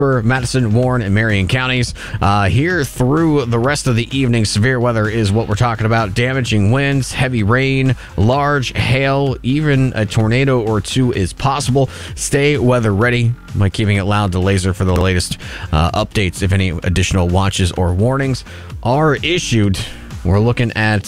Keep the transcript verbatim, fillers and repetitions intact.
Madison, Warren, and Marion counties. Uh, here through the rest of the evening, severe weather is what we're talking about. Damaging winds, heavy rain, large hail, even a tornado or two is possible. Stay weather ready by keeping it loud to laser for the latest uh, updates if any additional watches or warnings are issued. We're looking at